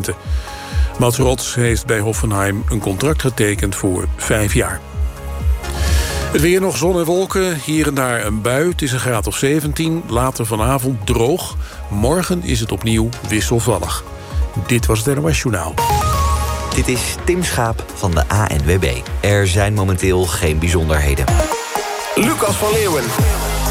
Twente. Mats Rots heeft bij Hoffenheim een contract getekend voor 5 jaar. Het weer nog zon en wolken, hier en daar een bui. Het is een graad of 17, later vanavond droog. Morgen is het opnieuw wisselvallig. Dit was het NOS Journaal. Dit is Tim Schaap van de ANWB. Er zijn momenteel geen bijzonderheden. Lucas van Leeuwen.